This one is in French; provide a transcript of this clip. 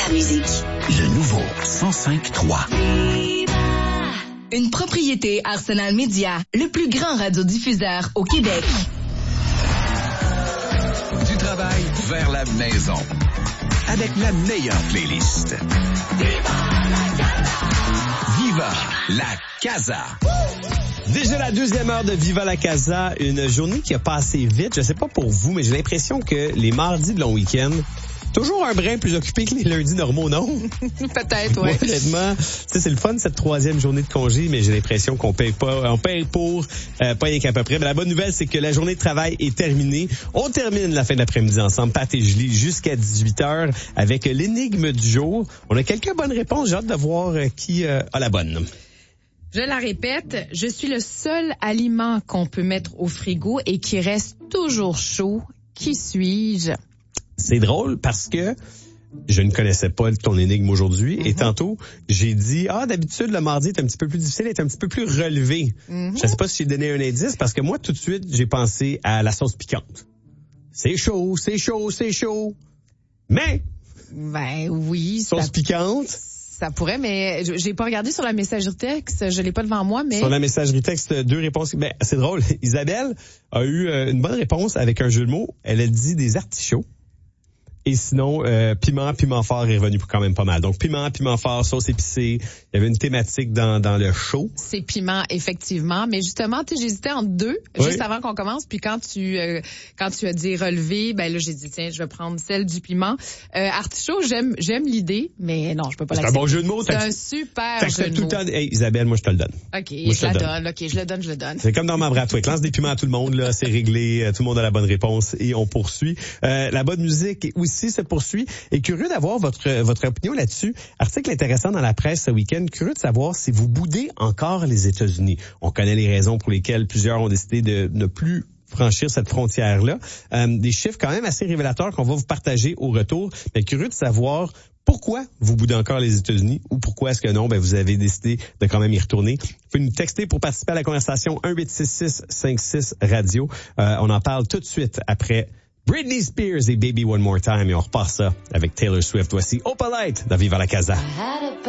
la musique. Le nouveau 105.3. Une propriété Arsenal Média, le plus grand radiodiffuseur au Québec. Du travail vers la maison. Avec la meilleure playlist. Viva la Casa. Déjà la deuxième heure de Viva la Casa, une journée qui a passé vite. Je sais pas pour vous, mais j'ai l'impression que les mardis de long week-end, toujours un brin plus occupé que les lundis normaux, non? Peut-être, ouais. Honnêtement, c'est le fun cette troisième journée de congé, mais j'ai l'impression qu'on paye pas, on paye pour, pas rien qu'à peu près. Mais la bonne nouvelle, c'est que la journée de travail est terminée. On termine la fin de l'après-midi ensemble, Pat et Julie, jusqu'à 18h avec l'énigme du jour. On a quelques bonnes réponses. J'ai hâte de voir qui a la bonne. Je la répète, je suis le seul aliment qu'on peut mettre au frigo et qui reste toujours chaud. Qui suis-je? C'est drôle parce que je ne connaissais pas ton énigme aujourd'hui et tantôt, j'ai dit, d'habitude, le mardi est un petit peu plus difficile, est un petit peu plus relevé. Je sais pas si j'ai donné un indice parce que moi, tout de suite, j'ai pensé à la sauce piquante. C'est chaud, c'est chaud, c'est chaud. Mais, Ben oui. sauce piquante. Ça pourrait, mais j'ai pas regardé sur la messagerie texte, je l'ai pas devant moi, mais... Sur la messagerie texte, 2 réponses. Ben, c'est drôle. Isabelle a eu une bonne réponse avec un jeu de mots. Elle a dit des artichauts. Et sinon, piment fort est revenu quand même pas mal. Donc, piment fort, sauce épicée. Il y avait une thématique dans le show. C'est piment, effectivement. Mais justement, j'hésitais entre deux, juste avant qu'on commence. Puis quand tu as dit relevé, ben là, j'ai dit, tiens, je vais prendre celle du piment. Artichaut, j'aime l'idée, mais non, je peux pas l'accepter. C'est un bon jeu de mots. C'est un super jeu de mots. Tout le temps. Hey, Isabelle, moi, je te le donne. OK, je la donne. OK, je le donne. C'est comme dans ma bratouille. Lance des piments à tout le monde, là. C'est réglé. Tout le monde a la bonne réponse et on poursuit. La bonne musique aussi se poursuit. Et curieux d'avoir votre opinion là-dessus. Article intéressant dans la presse ce week-end. Curieux de savoir si vous boudez encore les États-Unis. On connaît les raisons pour lesquelles plusieurs ont décidé de ne plus franchir cette frontière-là. Des chiffres quand même assez révélateurs qu'on va vous partager au retour. Mais curieux de savoir pourquoi vous boudez encore les États-Unis ou pourquoi est-ce que non, vous avez décidé de quand même y retourner. Vous pouvez nous texter pour participer à la conversation 1-866-56-radio. On en parle tout de suite après Britney Spears et Baby One More Time et on repart ça avec Taylor Swift. Voici Opalite dans Viva la Casa.